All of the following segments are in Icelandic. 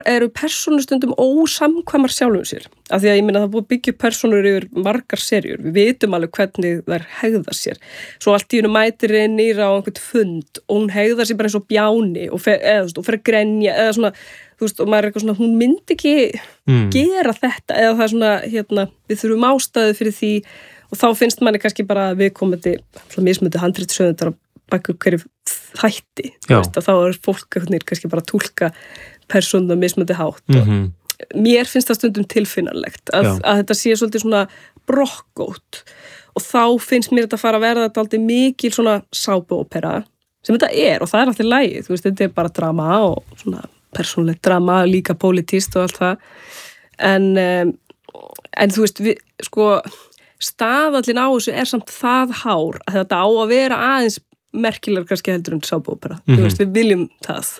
eru persónustundum ósamkvæmar sjálfum sér. Af því að ég minna það búið að byggja persónur yfir margar seríur. Við vitum alveg hvernig þær hegða sér. Svo allt í hennu mætir nýra á einhvern fund og hún hegða sér bara eins og bjáni og fer að grenja eða svona, þú veist, og maður eitthvað svona, hún myndi ekki gera þetta eða það er svona, við þurfum ástæðu fyrir því og þá finnst manni kannski bara viðkomandi mismunandi handritshöfundar að baka upp hverju þætti. Veist, þá er fólk kannski bara að túlka persónuna mismunandi hátt og mér finnst það stundum tilfinnanlegt að þetta sé svolítið svona brokkótt og þá finnst mér þetta fara að verða þetta aldrei mikil svona sápuópera sem þetta og það er alltaf lagið, þú veist, þetta er bara drama og svona persónulegt drama, líka pólitískt og allt það en þú veist, staðallinn á þessu er samt það hár að þetta á að vera aðeins merkilegar kannski heldur en sápuópera. Þú veist, við viljum það.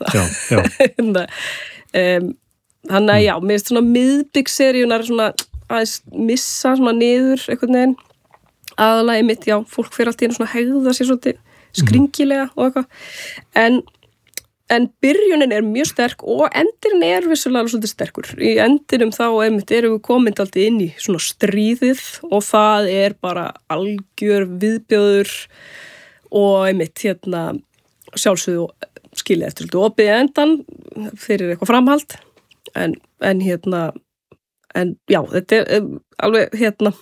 Þannig að mér finnst svona miðbyggsseríunar svona aðeins missa svona niður einhvern veginn. Aðalagi mitt, fólk fyrir allt í einu svona hegða sér svolítið skringilega og eitthvað. En byrjunin er mjög sterk og endurinn er vissulega svolítið sterkur. Í endinum þá erum við komin alltaf inn í svona stríðið og það er bara algjör viðbjóður og sjálfsögðu skilja eftir svolítið opið endan fyrir eitthvað framhald en þetta er alveg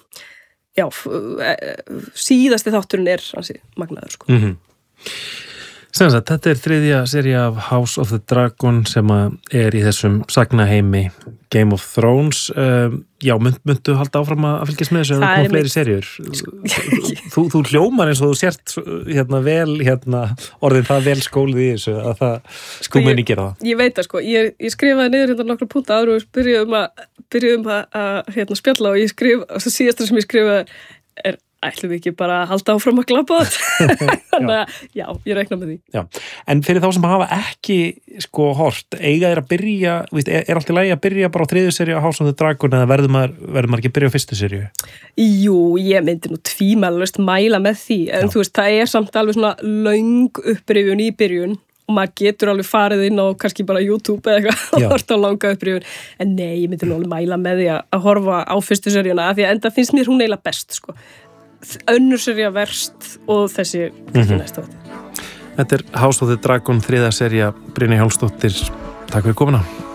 síðasti þátturinn er hansi magnaður sko. Þetta er 3. sería af House of the Dragon sem er í þessum sagnaheimi Game of Thrones. Myndu halda áfram að fylgjast með þessu ef það koma fleiri seríur? Þú hljómar eins og þú sért orðin það vel skólið í þessu að þú muni gera það. Ég veit það ég skrifaði niður nokkra punkta áður og byrjuðum að spjalla og síðasta sem ég skrifaði er ætlum við ekki bara að halda áfram að glapa þetta. Þannig að, ég reikna með því. En fyrir þá sem hafa ekki hort, eiga að byrja, er alltaf lægi að byrja bara á 3. seríu á House of the Dragon eða verður maður ekki að byrja á 1. seríu? Jú, ég myndi nú tvímælalaust mæla með því, en þú veist, það er samt alveg svona löng upprifjun í byrjun og maður getur alveg farið inn á kannski bara YouTube eða eitthvað og horta á langa upprifjun. En nei, ég myndi nú alveg mæla með því að horfa á 1. seríuna, af því að enda finnst mér hún eiginlega best, önnur sería verst og þessi næsta þátt. Þetta er House of the Dragon 3. sería. Brynja Hjálmsdóttir, takk fyrir komuna.